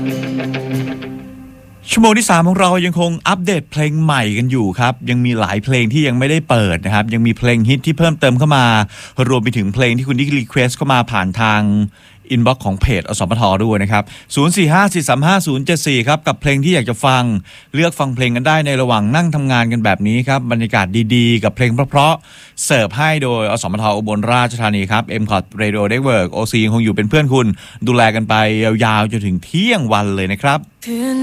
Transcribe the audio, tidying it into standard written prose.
ชั่วโมงที่3ของเรายังคงอัปเดตเพลงใหม่กันอยู่ครับยังมีหลายเพลงที่ยังไม่ได้เปิดนะครับยังมีเพลงฮิตที่เพิ่มเติมเข้ามารวมไปถึงเพลงที่คุณที่รีเควสเข้ามาผ่านทางอินบ็อกซ์ของเพจอสมทด้วยนะครับ0454355074ครับกับเพลงที่อยากจะฟังเลือกฟังเพลงกันได้ในระหว่างนั่งทำงานกันแบบนี้ครับบรรยากาศดีๆกับเพลงเพราะๆเสิร์ฟให้โดยอสมทอุบลราชธานีครับ MCOT Radio Network OC คงอยู่เป็นเพื่อนคุณดูแลกันไปยาวๆจนถึงเที่ยงวันเลยนะครับ